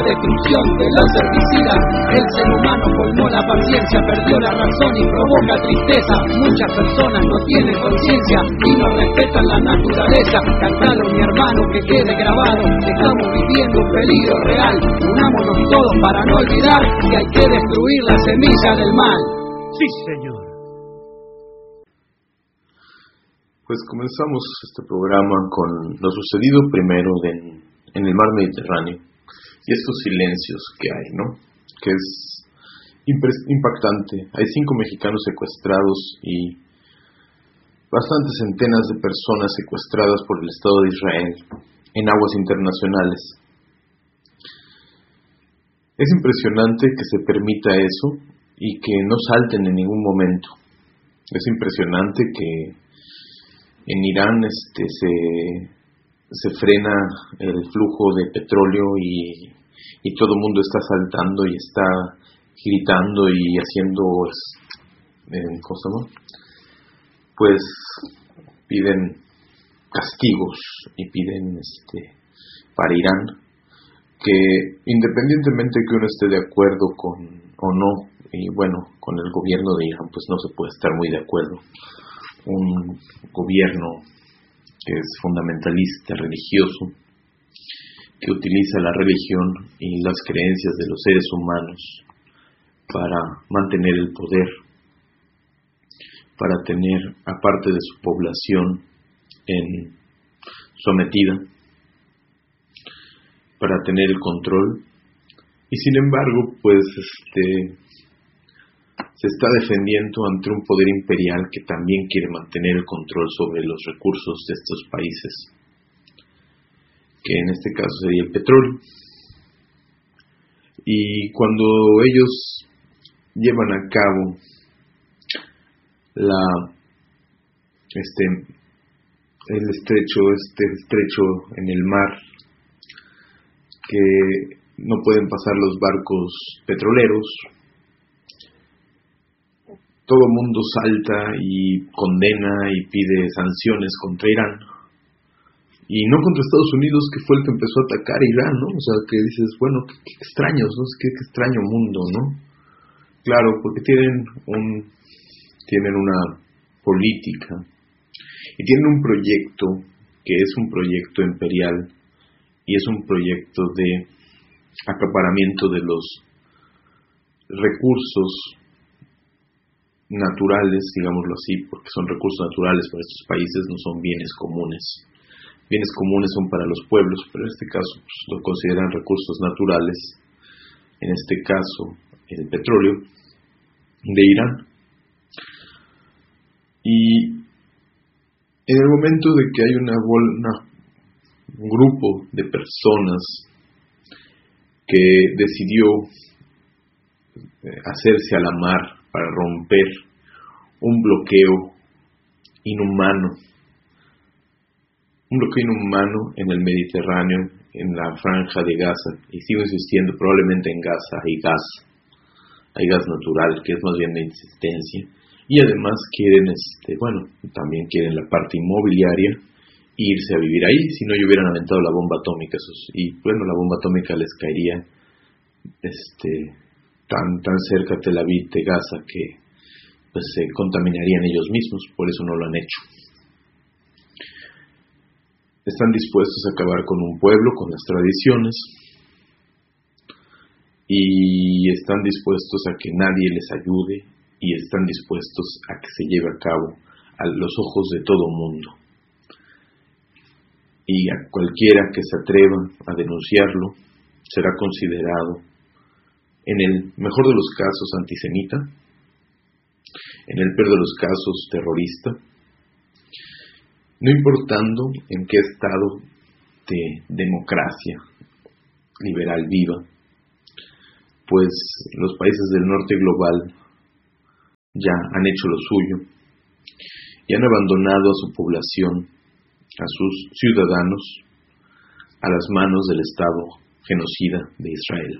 destrucción de los herbicidas. El ser humano colmó la paciencia, perdió la razón y provoca tristeza. Muchas personas no tienen conciencia y no respetan la naturaleza. Cantalo, mi hermano, que quede grabado, estamos viviendo un peligro real. Unámonos todos para no olvidar que hay que destruir la semilla del mal. Sí, señor. Pues comenzamos este programa con lo sucedido primero en el mar Mediterráneo y estos silencios que hay, ¿no? Que es impactante. Hay 5 mexicanos secuestrados y bastantes centenas de personas secuestradas por el Estado de Israel en aguas internacionales. Es impresionante que se permita eso y que no salten en ningún momento. Es impresionante que en Irán se frena el flujo de petróleo y todo el mundo está saltando y está gritando y haciendo cosas, ¿no? Pues piden castigos y piden para Irán que independientemente que uno esté de acuerdo con o no, y bueno, con el gobierno de Irán, pues no se puede estar muy de acuerdo. Un gobierno que es fundamentalista, religioso, que utiliza la religión y las creencias de los seres humanos para mantener el poder, para tener a parte de su población sometida, para tener el control, y sin embargo, pues se está defendiendo ante un poder imperial que también quiere mantener el control sobre los recursos de estos países, que en este caso sería el petróleo. Y cuando ellos llevan a cabo el estrecho en el mar, que no pueden pasar los barcos petroleros, todo el mundo salta y condena y pide sanciones contra Irán. Y no contra Estados Unidos, que fue el que empezó a atacar a Irán, ¿no? O sea, que dices, bueno, qué extraños, ¿no? Qué extraño mundo, ¿no? Claro, porque tienen una política y tienen un proyecto que es un proyecto imperial y es un proyecto de acaparamiento de los recursos naturales, digámoslo así, porque son recursos naturales para estos países, no son bienes comunes. Bienes comunes son para los pueblos, pero en este caso pues, lo consideran recursos naturales, en este caso el petróleo de Irán. Y en el momento de que hay un grupo de personas que decidió hacerse a la mar para romper un bloqueo inhumano en el Mediterráneo, en la franja de Gaza, y sigo insistiendo, probablemente en Gaza hay gas natural, que es más bien de insistencia, y además quieren, también quieren la parte inmobiliaria, irse a vivir ahí, si no hubieran aventado la bomba atómica, la bomba atómica les caería, tan cerca Tel Aviv de Gaza que pues se contaminarían ellos mismos, por eso no lo han hecho. Están dispuestos a acabar con un pueblo, con las tradiciones, y están dispuestos a que nadie les ayude, y están dispuestos a que se lleve a cabo a los ojos de todo mundo. Y a cualquiera que se atreva a denunciarlo será considerado, en el mejor de los casos, antisemita, en el peor de los casos, terrorista, no importando en qué estado de democracia liberal viva, pues los países del norte global ya han hecho lo suyo y han abandonado a su población, a sus ciudadanos, a las manos del Estado genocida de Israel.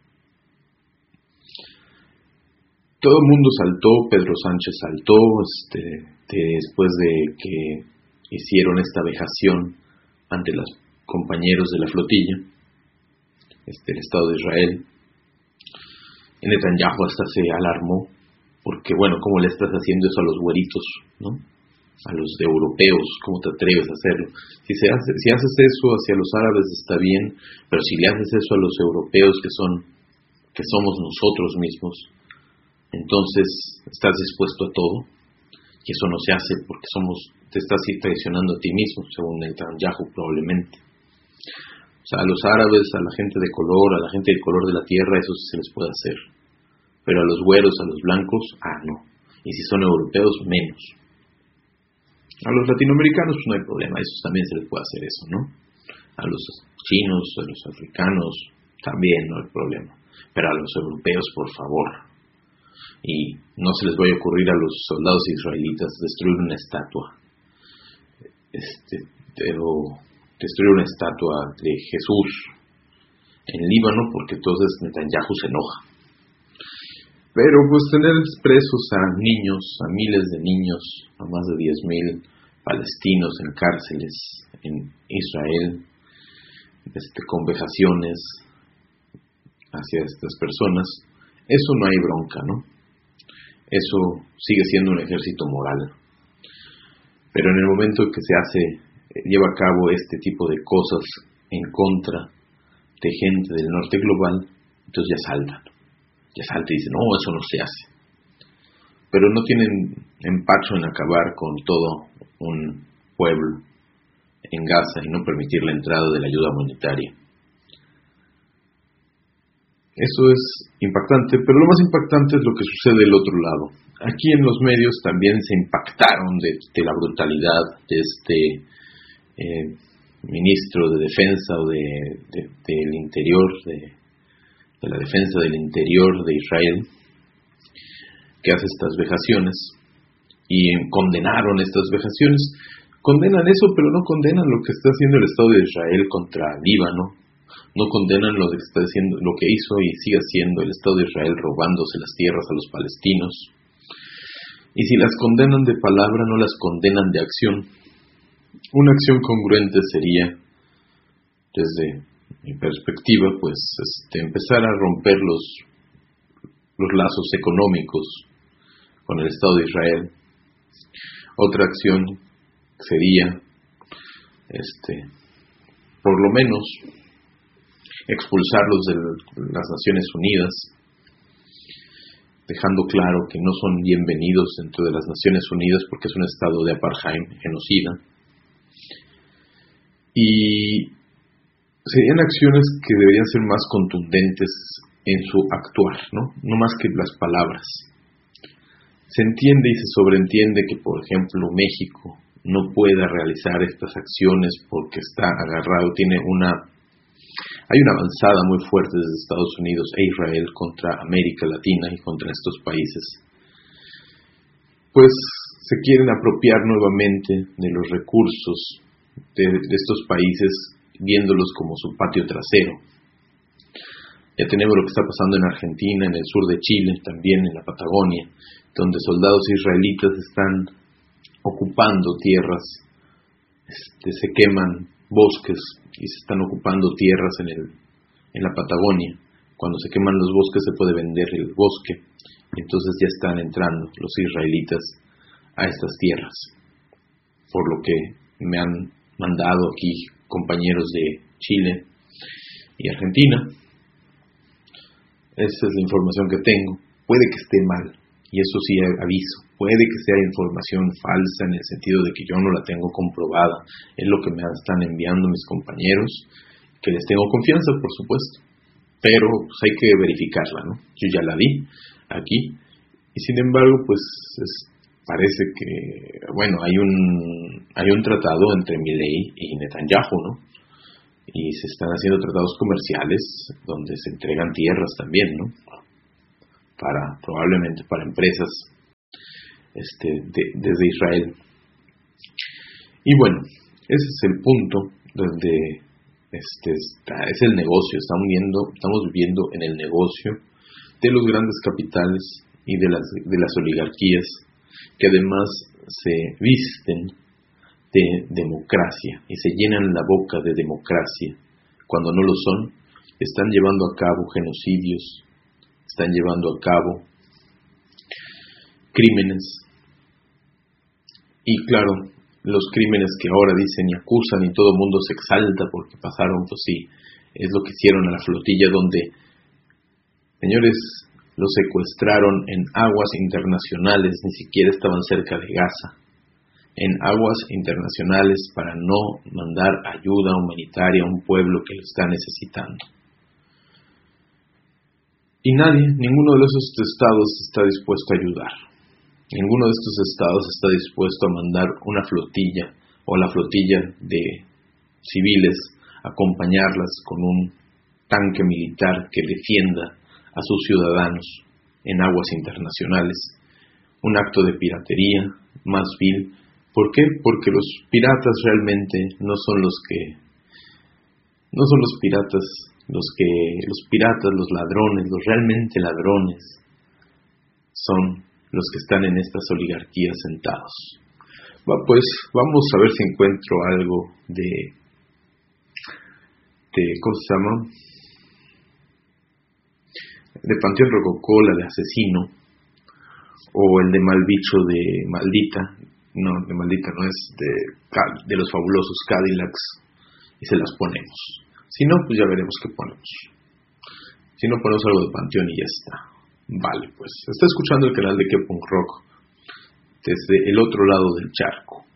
Todo el mundo saltó, Pedro Sánchez saltó, después de que hicieron esta vejación ante los compañeros de la flotilla, el Estado de Israel. Netanyahu hasta se alarmó porque, bueno, ¿cómo le estás haciendo eso a los güeritos, no? A los europeos, ¿cómo te atreves a hacerlo? Si haces eso hacia los árabes está bien, pero si le haces eso a los europeos que somos nosotros mismos, entonces estás dispuesto a todo, y eso no se hace porque te estás traicionando a ti mismo, según Netanyahu probablemente. O sea, a los árabes, a la gente de color, a la gente del color de la tierra, eso sí se les puede hacer. Pero a los güeros, a los blancos, no. Y si son europeos, menos. A los latinoamericanos, pues no hay problema, a esos también se les puede hacer eso, ¿no? A los chinos, a los africanos, también no hay problema. Pero a los europeos, por favor. Y no se les vaya a ocurrir a los soldados israelitas destruir una estatua. Destruir una estatua de Jesús en Líbano, porque entonces Netanyahu se enoja. Pero pues tener presos a niños, a miles de niños, a más de 10,000 palestinos en cárceles en Israel, con vejaciones hacia estas personas, eso no hay bronca, ¿no? Eso sigue siendo un ejército moral. Pero en el momento que lleva a cabo este tipo de cosas en contra de gente del norte global, entonces ya saltan y dicen, no, eso no se hace. Pero no tienen empacho en acabar con todo un pueblo en Gaza y no permitir la entrada de la ayuda humanitaria. Eso es impactante, pero lo más impactante es lo que sucede del otro lado. Aquí en los medios también se impactaron de la brutalidad de este ministro de defensa o del interior, de la defensa del interior de Israel, que hace estas vejaciones, y condenaron estas vejaciones. Condenan eso, pero no condenan lo que está haciendo el Estado de Israel contra Líbano. No condenan lo que hizo y sigue haciendo el Estado de Israel robándose las tierras a los palestinos. Y si las condenan de palabra, no las condenan de acción. Una acción congruente sería, desde mi perspectiva, pues empezar a romper los lazos económicos con el Estado de Israel. Otra acción sería, por lo menos, expulsarlos de las Naciones Unidas, dejando claro que no son bienvenidos dentro de las Naciones Unidas porque es un estado de apartheid, genocida. Y serían acciones que deberían ser más contundentes en su actuar, no más que las palabras. Se entiende y se sobreentiende que, por ejemplo, México no pueda realizar estas acciones porque está agarrado, hay una avanzada muy fuerte desde Estados Unidos e Israel contra América Latina y contra estos países. Pues se quieren apropiar nuevamente de los recursos de estos países, viéndolos como su patio trasero. Ya tenemos lo que está pasando en Argentina, en el sur de Chile, también en la Patagonia, donde soldados israelitas están ocupando tierras, se queman bosques y se están ocupando tierras en la Patagonia. Cuando se queman los bosques se puede vender el bosque, entonces ya están entrando los israelitas a estas tierras. Por lo que me han mandado aquí compañeros de Chile y Argentina. Esa es la información que tengo. Puede que esté mal, y eso sí aviso. Puede que sea información falsa en el sentido de que yo no la tengo comprobada. Es lo que me están enviando mis compañeros, que les tengo confianza, por supuesto. Pero pues, hay que verificarla, ¿no? Yo ya la vi aquí. Y sin embargo, pues parece que, bueno, hay un tratado entre Milei y Netanyahu, ¿no? Y se están haciendo tratados comerciales donde se entregan tierras también, ¿no? Probablemente para empresas desde Israel. Y bueno, ese es el punto donde es el negocio. Estamos viviendo en el negocio de los grandes capitales y de las oligarquías, que además se visten de democracia y se llenan la boca de democracia cuando no lo son, están llevando a cabo genocidios, están llevando a cabo crímenes. Y claro, los crímenes que ahora dicen y acusan y todo el mundo se exalta porque pasaron, pues sí, es lo que hicieron a la flotilla donde, señores, los secuestraron en aguas internacionales, ni siquiera estaban cerca de Gaza, en aguas internacionales para no mandar ayuda humanitaria a un pueblo que lo está necesitando. Y nadie, ninguno de esos estados está dispuesto a ayudar. Ninguno de estos estados está dispuesto a mandar una flotilla o la flotilla de civiles a acompañarlas con un tanque militar que defienda a sus ciudadanos en aguas internacionales. Un acto de piratería más vil. ¿Por qué? Porque los piratas realmente no son los piratas, los ladrones, los realmente ladrones son los que están en estas oligarquías sentados. Pues vamos a ver si encuentro algo de ¿cómo se llama? De Panteón Rococó, la de Asesino, o el de Malbicho de Maldita. No, de Maldita no es, de los fabulosos Cadillacs, y se las ponemos. Si no, pues ya veremos qué ponemos. Si no, ponemos algo de Panteón y ya está. Vale, pues está escuchando el canal de Que Punk Rock desde el otro lado del charco.